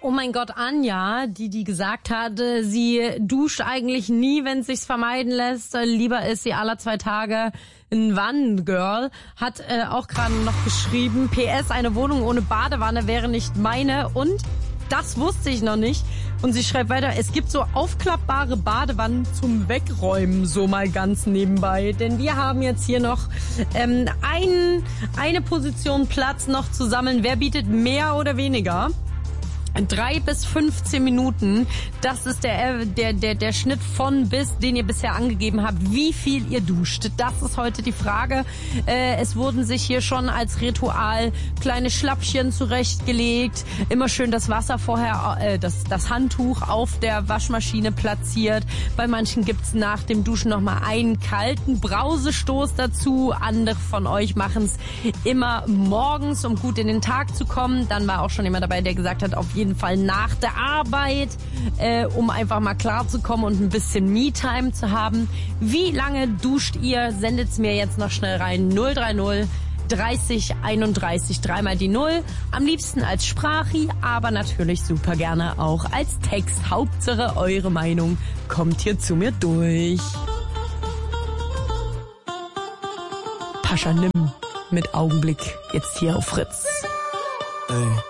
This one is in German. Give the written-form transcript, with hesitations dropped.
Oh mein Gott, Anja, die gesagt hat, sie duscht eigentlich nie, wenn es sich vermeiden lässt. Lieber ist sie alle 2 Tage ein Wannengirl. Hat auch gerade noch geschrieben, PS, eine Wohnung ohne Badewanne wäre nicht meine. Und das wusste ich noch nicht. Und sie schreibt weiter, es gibt so aufklappbare Badewannen zum Wegräumen, so mal ganz nebenbei. Denn wir haben jetzt hier noch eine Position Platz noch zu sammeln. Wer bietet mehr oder weniger? 3 bis 15 Minuten, das ist der Schnitt von bis, den ihr bisher angegeben habt, wie viel ihr duscht. Das ist heute die Frage. Es wurden sich hier schon als Ritual kleine Schlappchen zurechtgelegt. Immer schön das Wasser vorher, das Handtuch auf der Waschmaschine platziert. Bei manchen gibt's nach dem Duschen nochmal einen kalten Brausestoß dazu. Andere von euch machen's immer morgens, um gut in den Tag zu kommen. Dann war auch schon jemand dabei, der gesagt hat, auf jeden Fall nach der Arbeit, um einfach mal klarzukommen und ein bisschen Me-Time zu haben. Wie lange duscht ihr? Sendet's mir jetzt noch schnell rein. 030 30 31, dreimal die 0. Am liebsten als Sprachi, aber natürlich super gerne auch als Text. Hauptsache eure Meinung kommt hier zu mir durch. Pascha Nimm mit Augenblick jetzt hier auf Fritz. Ey.